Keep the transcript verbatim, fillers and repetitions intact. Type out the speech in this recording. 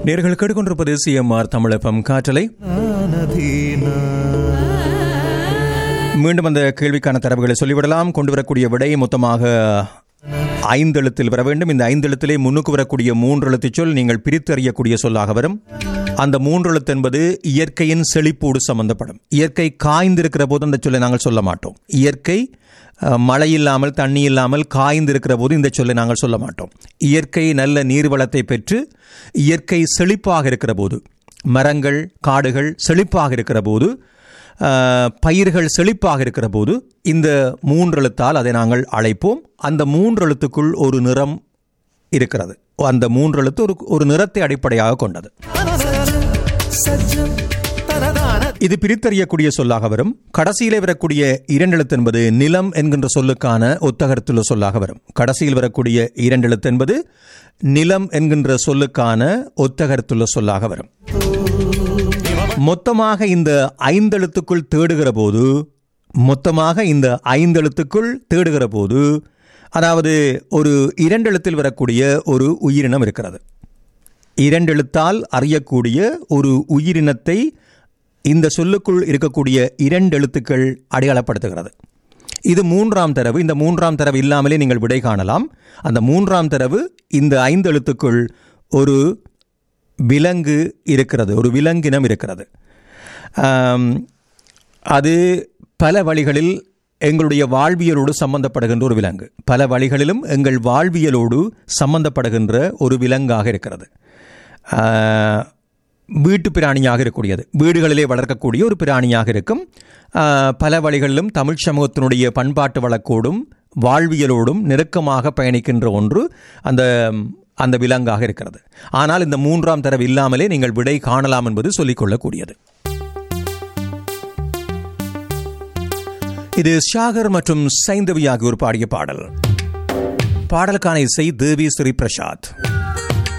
நேர்கள் கேட்டுக்கொண்டிருப்பது CMR Tamil FM காற்றலை. மீண்டும் அந்த கேள்விக்கான தரவுகளை சொல்லிவிடலாம். கொண்டு வரக்கூடிய விடை மொத்தமாக ஐந்து எழுத்தில் வர வேண்டும். இந்த ஐந்து எழுத்திலே முன்னுக்கு வரக்கூடிய மூன்று எழுத்து சொல் நீங்கள் பிரித்து அறியக்கூடிய சொல்லாக வரும். அந்த மூன்று எழுத்து என்பது இயற்கையின் செழிப்போடு சம்பந்தப்படும். இயற்கை காய்ந்திருக்கிற போது அந்த சொல்லை நாங்கள் சொல்ல மாட்டோம். இயற்கை மழை இல்லாமல் தண்ணி இல்லாமல் காய்ந்திருக்கிற போது இந்த சொல்லை நாங்கள் சொல்ல மாட்டோம். இயற்கை நல்ல நீர்வளத்தை பெற்று இயற்கை செழிப்பாக இருக்கிற போது, மரங்கள் காடுகள் செழிப்பாக இருக்கிற போது, பயிர்கள் செழிப்பாக இருக்கிற போது இந்த மூன்றெழுத்தால் அதை நாங்கள் அழைப்போம். அந்த மூன்றெழுத்துக்குள் ஒரு நிறம் இருக்கிறது. அந்த மூன்றெழுத்து ஒரு ஒரு நிறத்தை அடிப்படையாக கொண்டது. இது பிரித்தறியக்கூடிய சொல்லாக வரும். கடைசியிலே வரக்கூடிய இரண்டெழுத்து என்பது நிலம் என்கின்ற சொல்லுக்கான ஒத்தகரத்துள்ள சொல்லாக வரும். கடைசியில் வரக்கூடிய இரண்டெழுத்து என்பது நிலம் என்கின்ற சொல்லுக்கான ஒத்தகரத்துள்ள சொல்லாக வரும். மொத்தமாக இந்த ஐந்தெழுத்துக்குள் தேடுகிற போது மொத்தமாக இந்த ஐந்தெழுத்துக்குள் தேடுகிற போது அதாவது ஒரு இரண்டெழுத்தில் வரக்கூடிய ஒரு உயிரினம் இருக்கிறது. இரண்டெழுத்தால் அறியக்கூடிய ஒரு உயிரினத்தை இந்த சொல்லுக்குள் இருக்கக்கூடிய இரண்டு எழுத்துக்கள் அடையாளப்படுத்துகிறது. இது மூன்றாம் தரவு. இந்த மூன்றாம் தரவு இல்லாமலே நீங்கள் விடை காணலாம். அந்த மூன்றாம் தரவு இந்த ஐந்து எழுத்துக்குள் ஒரு விலங்கு இருக்கிறது, ஒரு விலங்கினம் இருக்கிறது. அது பல வழிகளில் எங்களுடைய வாழ்வியலோடு சம்பந்தப்படுகின்ற ஒரு விலங்கு. பல வழிகளிலும் எங்கள் வாழ்வியலோடு சம்பந்தப்படுகின்ற ஒரு விலங்காக இருக்கிறது. வீட்டு பிராணியாக இருக்கக்கூடியது, வீடுகளிலே வளர்க்கக்கூடிய ஒரு பிராணியாக இருக்கும். பல வழிகளிலும் தமிழ் சமூகத்தினுடைய பண்பாட்டு வழக்கோடும் வாழ்வியலோடும் நெருக்கமாக பயணிக்கின்ற ஒன்று அந்த அந்த விலங்காக இருக்கிறது. ஆனால் இந்த மூன்றாம் தரவு இல்லாமலே நீங்கள் விடை காணலாம் என்பது சொல்லிக்கொள்ளக்கூடியது. இது ஷாகர் மற்றும் சைந்தவி ஆகியோர் பாடிய பாடல். பாடலுக்கான இசை தேவி ஸ்ரீ பிரசாத்.